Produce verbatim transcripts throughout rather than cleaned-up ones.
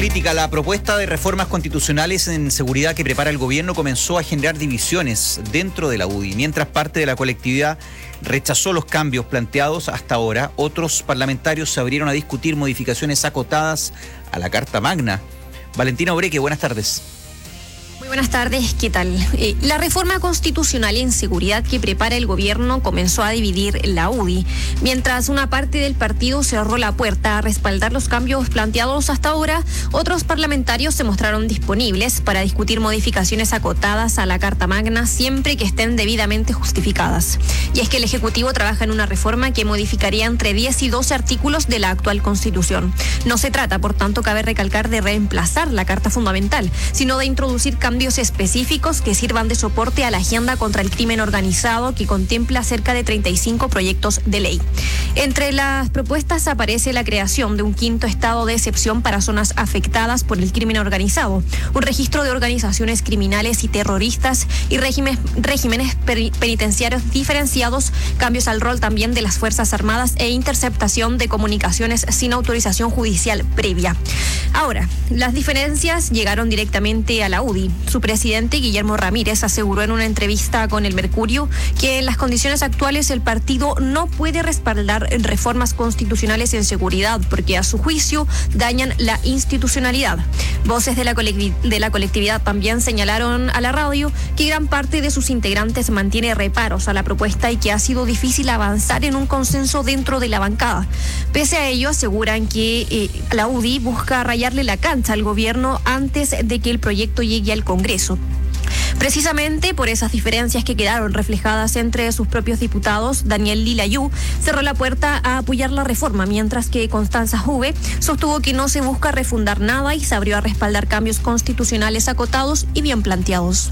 política, la propuesta de reformas constitucionales en seguridad que prepara el gobierno comenzó a generar divisiones dentro de la U D I. Mientras parte de la colectividad rechazó los cambios planteados hasta ahora, otros parlamentarios se abrieron a discutir modificaciones acotadas a la Carta Magna. Valentina Obreque, buenas tardes. Muy buenas tardes, ¿qué tal? Eh, la reforma constitucional en seguridad que prepara el gobierno comenzó a dividir la U D I. Mientras una parte del partido cerró la puerta a respaldar los cambios planteados hasta ahora, otros parlamentarios se mostraron disponibles para discutir modificaciones acotadas a la Carta Magna siempre que estén debidamente justificadas. Y es que el Ejecutivo trabaja en una reforma que modificaría entre diez y doce artículos de la actual Constitución. No se trata, por tanto, cabe recalcar, de reemplazar la Carta Fundamental, sino de introducir cambios cambios específicos que sirvan de soporte a la agenda contra el crimen organizado, que contempla cerca de treinta y cinco proyectos de ley. Entre las propuestas aparece la creación de un quinto estado de excepción para zonas afectadas por el crimen organizado, un registro de organizaciones criminales y terroristas y regímenes, regímenes penitenciarios diferenciados, cambios al rol también de las Fuerzas Armadas e interceptación de comunicaciones sin autorización judicial previa. Ahora, las diferencias llegaron directamente a la U D I. Su presidente, Guillermo Ramírez, aseguró en una entrevista con El Mercurio que en las condiciones actuales el partido no puede respaldar reformas constitucionales en seguridad porque a su juicio dañan la institucionalidad. Voces de la, colectivi- de la colectividad también señalaron a la radio que gran parte de sus integrantes mantiene reparos a la propuesta y que ha sido difícil avanzar en un consenso dentro de la bancada. Pese a ello, aseguran que eh, la U D I busca rayarle la cancha al gobierno antes de que el proyecto llegue al Congreso. Precisamente por esas diferencias que quedaron reflejadas entre sus propios diputados, Daniel Lilayú cerró la puerta a apoyar la reforma, mientras que Constanza Juve sostuvo que no se busca refundar nada y se abrió a respaldar cambios constitucionales acotados y bien planteados.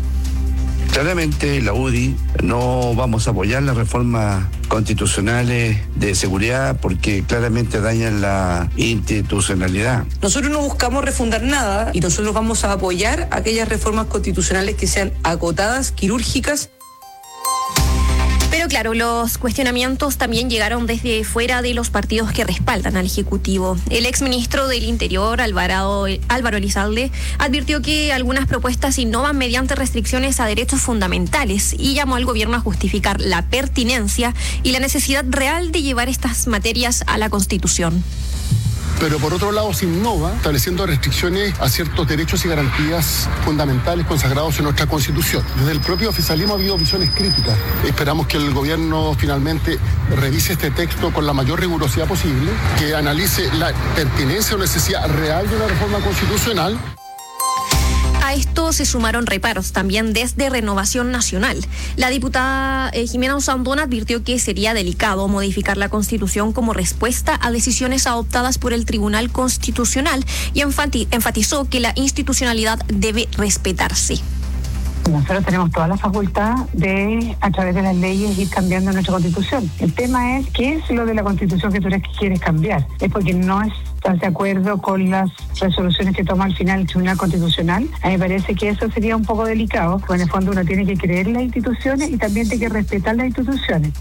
Claramente la U D I no vamos a apoyar las reformas constitucionales de seguridad porque claramente dañan la institucionalidad. Nosotros no buscamos refundar nada y nosotros vamos a apoyar aquellas reformas constitucionales que sean acotadas, quirúrgicas. Pero claro, los cuestionamientos también llegaron desde fuera de los partidos que respaldan al Ejecutivo. El exministro del Interior, Alvarado, Álvaro Elizalde, advirtió que algunas propuestas innovan mediante restricciones a derechos fundamentales y llamó al gobierno a justificar la pertinencia y la necesidad real de llevar estas materias a la Constitución. Pero por otro lado se innova estableciendo restricciones a ciertos derechos y garantías fundamentales consagrados en nuestra Constitución. Desde el propio oficialismo ha habido visiones críticas. Esperamos que el gobierno finalmente revise este texto con la mayor rigurosidad posible, que analice la pertinencia o necesidad real de una reforma constitucional. A esto se sumaron reparos también desde Renovación Nacional. La diputada eh, Jimena Usandón advirtió que sería delicado modificar la Constitución como respuesta a decisiones adoptadas por el Tribunal Constitucional y enfati- enfatizó que la institucionalidad debe respetarse. Nosotros tenemos toda la facultad de, a través de las leyes, ir cambiando nuestra Constitución. El tema es, ¿qué es lo de la Constitución que tú quieres cambiar? Es porque no estás de acuerdo con las resoluciones que toma al final el Tribunal Constitucional. A mí me parece que eso sería un poco delicado, porque en el fondo uno tiene que creer en las instituciones y también tiene que respetar las instituciones.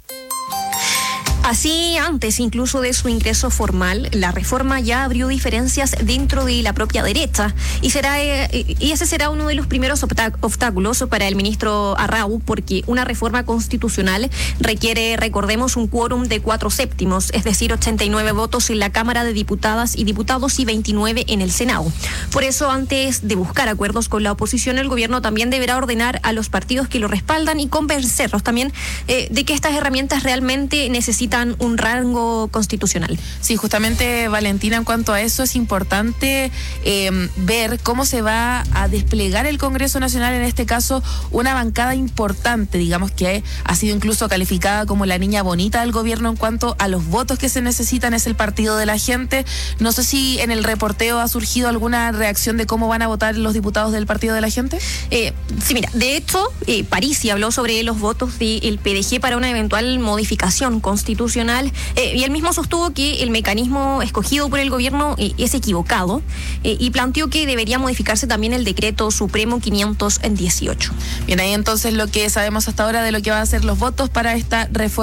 Así, antes incluso de su ingreso formal, la reforma ya abrió diferencias dentro de la propia derecha y será eh, y ese será uno de los primeros obstáculos para el ministro Arrau, porque una reforma constitucional requiere, recordemos, un quórum de cuatro séptimos, es decir, ochenta y nueve votos en la Cámara de Diputadas y Diputados y veintinueve en el Senado. Por eso, antes de buscar acuerdos con la oposición, el gobierno también deberá ordenar a los partidos que lo respaldan y convencerlos también eh, de que estas herramientas realmente necesitan un rango constitucional. Sí, justamente, Valentina, en cuanto a eso es importante eh, ver cómo se va a desplegar el Congreso Nacional, en este caso una bancada importante, digamos que ha sido incluso calificada como la niña bonita del gobierno en cuanto a los votos que se necesitan, es el Partido de la Gente. No sé si en el reporteo ha surgido alguna reacción de cómo van a votar los diputados del Partido de la Gente. Eh, sí, mira, de hecho, eh, Parisi habló sobre los votos del P D G para una eventual modificación constitucional constitucional, eh, y él mismo sostuvo que el mecanismo escogido por el gobierno eh, es equivocado eh, y planteó que debería modificarse también el decreto supremo quinientos dieciocho. Bien, ahí entonces lo que sabemos hasta ahora de lo que van a ser los votos para esta reforma.